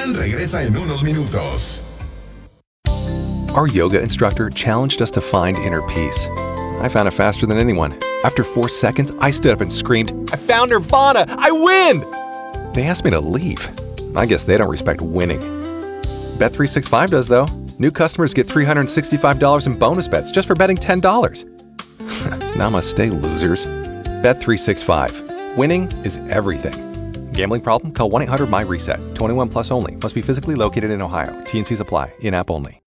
Adrián regresa en unos minutos. Our yoga instructor challenged us to find inner peace. I found it faster than anyone. After 4 seconds, I stood up and screamed, "I found Nirvana! I win!" They asked me to leave. I guess they don't respect winning. Bet365 does, though. New customers get $365 in bonus bets just for betting $10. Namaste, losers. Bet365. Winning is everything. Gambling problem? Call 1-800-MY-RESET. 21 plus only. Must be physically located in Ohio. T&Cs apply. In-app only.